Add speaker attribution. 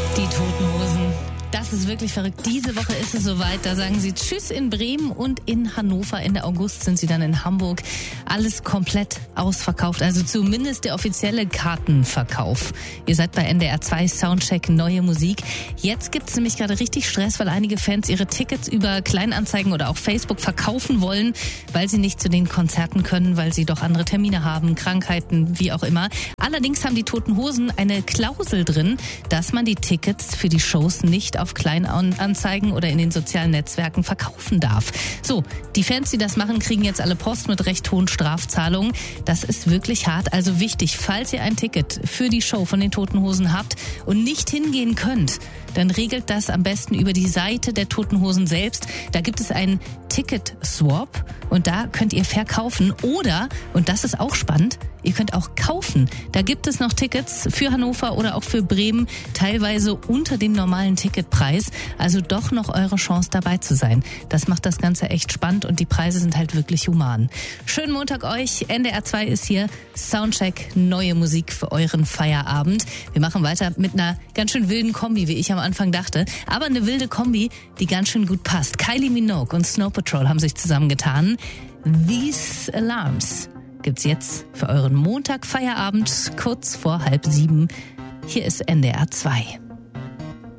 Speaker 1: Die Toten Hosen. Das ist wirklich verrückt. Diese Woche ist es soweit. Da sagen sie Tschüss in Bremen und in Hannover. Ende August sind sie dann in Hamburg. Alles komplett ausverkauft. Also zumindest der offizielle Kartenverkauf. Ihr seid bei NDR 2 Soundcheck Neue Musik. Jetzt gibt es nämlich gerade richtig Stress, weil einige Fans ihre Tickets über Kleinanzeigen oder auch Facebook verkaufen wollen, weil sie nicht zu den Konzerten können, weil sie doch andere Termine haben, Krankheiten, wie auch immer. Allerdings haben die Toten Hosen eine Klausel drin, dass man die Tickets für die Shows nicht auf Kleinanzeigen oder in den sozialen Netzwerken verkaufen darf. So, die Fans, die das machen, kriegen jetzt alle Post mit recht hohen Strafzahlungen. Das ist wirklich hart. Also wichtig, falls ihr ein Ticket für die Show von den Toten Hosen habt und nicht hingehen könnt, dann regelt das am besten über die Seite der Toten Hosen selbst. Da gibt es einen Ticket-Swap und da könnt ihr verkaufen oder, und das ist auch spannend, ihr könnt auch kaufen. Da gibt es noch Tickets für Hannover oder auch für Bremen, teilweise unter dem normalen Ticketpreis. Also doch noch eure Chance dabei zu sein. Das macht das Ganze echt spannend und die Preise sind halt wirklich human. Schönen Montag euch. NDR 2 ist hier. Soundcheck, neue Musik für euren Feierabend. Wir machen weiter mit einer ganz schön wilden Kombi, wie ich am Anfang dachte. Aber eine wilde Kombi, die ganz schön gut passt. Kylie Minogue und Snow Patrol haben sich zusammengetan. These Alarms gibt's jetzt für euren Montag-Feierabend kurz vor 6:30. Hier ist NDR 2.